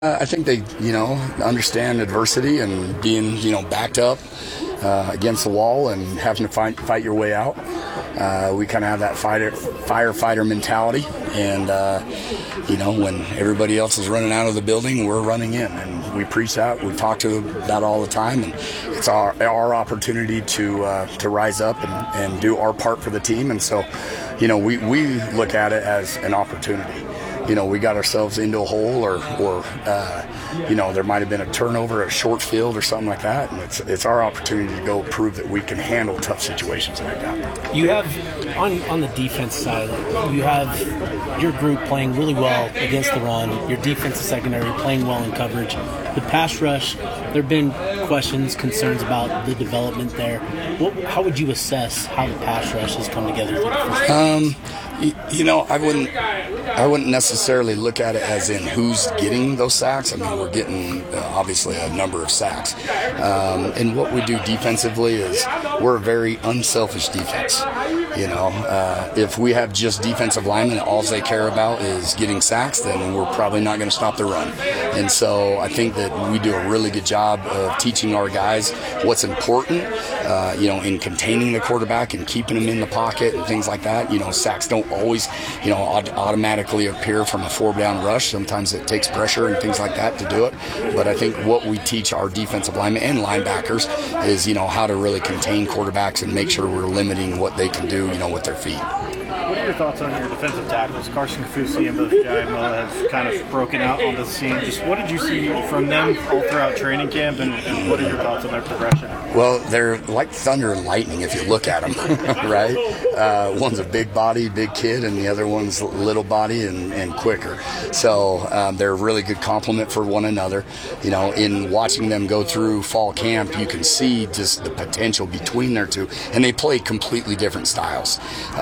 I think they, understand adversity and being, backed up against the wall and having to fight your way out. We kind of have that firefighter mentality, and when everybody else is running out of the building, we're running in, and we preach that. We talk to that all the time, and it's our opportunity to rise up and do our part for the team. And so, we look at it as an opportunity. We got ourselves into a hole, or there might have been a turnover, a short field, or something like that, and it's our opportunity to go prove that we can handle tough situations like that. You have on the defense side, you have your group playing really well against the run. Your defensive secondary playing well in coverage. The pass rush, there have been questions, concerns about the development there. How would you assess how the pass rush has come together? I wouldn't necessarily look at it as in who's getting those sacks. I mean, we're getting obviously a number of sacks. And what we do defensively is we're a very unselfish defense. If we have just defensive linemen and all they care about is getting sacks, then we're probably not going to stop the run. And so I think that we do a really good job of teaching our guys what's important, in containing the quarterback and keeping them in the pocket and things like that. Sacks don't always, automatically appear from a four-down rush. Sometimes it takes pressure and things like that to do it. But I think what we teach our defensive linemen and linebackers is, how to really contain quarterbacks and make sure we're limiting what they can do, with their feet. What are your thoughts on your defensive tackles? Carson Kafusi and both Jai Moa have kind of broken out on the scene. Just what did you see from them all throughout training camp, and what are your thoughts on their progression? Well, they're like thunder and lightning if you look at them, right? One's a big body, big kid, and the other one's little body and quicker. So they're a really good complement for one another. In watching them go through fall camp, you can see just the potential between their two, and they play completely different styles.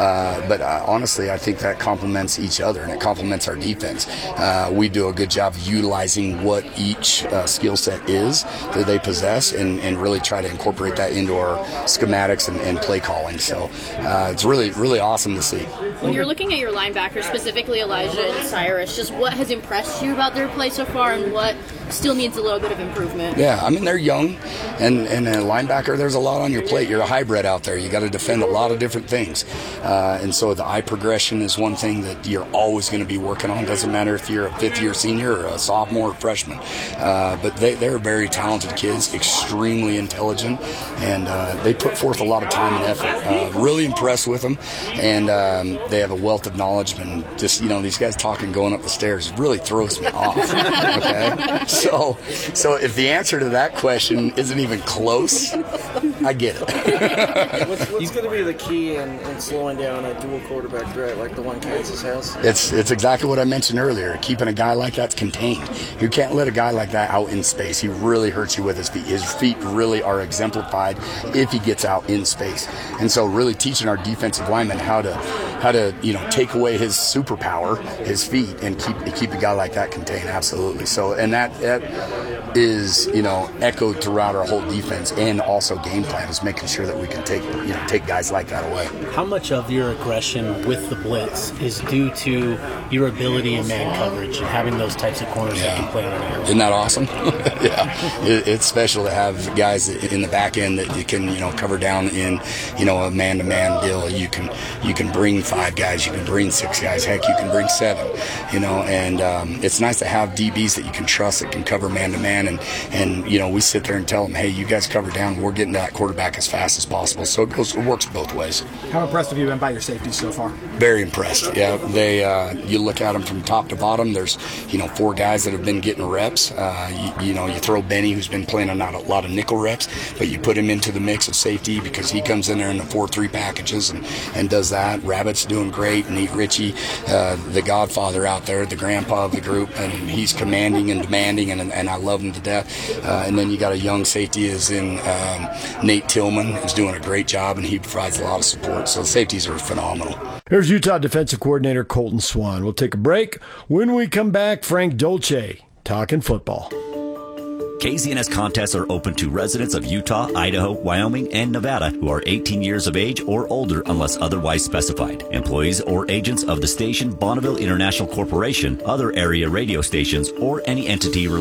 But honestly, I think that complements each other, and it complements our defense. We do a good job of utilizing what each skill set is that they possess, and really try to incorporate that into our schematics and play calling. So it's really, really awesome to see. When you're looking at your linebackers, specifically Elijah and Cyrus, just what has impressed you about their play so far, and what still needs a little bit of improvement? Yeah, I mean, they're young, and a linebacker, there's a lot on your plate. You're a hybrid out there. You got to defend a lot of different things. And so the eye progression is one thing that you're always going to be working on. Doesn't matter if you're a fifth-year senior or a sophomore or freshman. But they're very talented kids, extremely intelligent, and they put forth a lot of time and effort. Really impressed with them, and they have a wealth of knowledge. And just, these guys talking going up the stairs really throws me off. Okay? So if the answer to that question isn't even close, I get it. What's going to be the key in slowing down a dual quarterback threat like the one Kansas has? It's exactly what I mentioned earlier. Keeping a guy like that's contained. You can't let a guy like that out in space. He really hurts you with his feet. His feet really are exemplified if he gets out in space. And so really teaching our defensive linemen how to take away his superpower, his feet, and keep a guy like that contained. Absolutely. So, and that is echoed throughout our whole defense, and also game plan is making sure that we can take guys like that away. How much of your aggression with the blitz is due to your ability in man coverage and having those types of corners that can play on an area? Isn't that awesome? Yeah, it's special to have guys in the back end that you can cover down in a man-to-man deal. You can bring 5 guys, you can bring 6 guys, heck, you can bring 7. And it's nice to have DBs that you can trust that can cover man-to-man, and we sit there and tell them, hey, you guys cover down, we're getting to that quarterback as fast as possible. So it works both ways. How impressed have you been by your safeties so far? Very impressed. Yeah, they you look at them from top to bottom. There's 4 guys that have been getting reps. You throw Benny, who's been playing not a lot of nickel reps, but you put him into the mix of safety because he comes in there in the 4-3 packages and does that. Rabbit's doing great. Nate Ritchie, the godfather out there, the grandpa of the group, and he's commanding and demanding, and I love him to death. And then you got a young safety is in Nate Tillman, who's doing a great job, and he provides a lot of support. So the safeties are phenomenal. Here's Utah defensive coordinator Colton Swan. We'll take a break. When we come back, Frank Dolce talking football. KZNS contests are open to residents of Utah, Idaho, Wyoming, and Nevada who are 18 years of age or older unless otherwise specified. Employees or agents of the station, Bonneville International Corporation, other area radio stations, or any entity